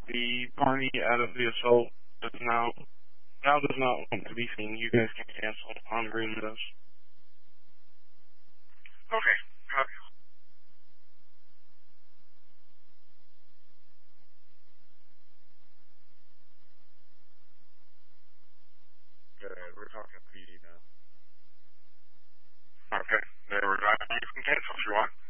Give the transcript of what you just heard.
The party out of the assault does not want to be seen. You guys can cancel on agreement with us. Okay. Copy. Good. We're talking PD now. Okay. There we go. You can cancel if you want.